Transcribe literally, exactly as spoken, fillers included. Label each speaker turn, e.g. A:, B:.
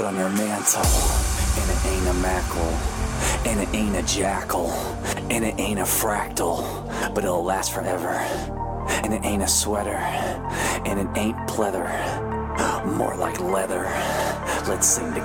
A: on her mantle, and it ain't a mackerel, and it ain't a jackal, and it ain't a fractal, but it'll last forever. And it ain't a sweater, and it ain't pleather, more like leather. Let's sing together.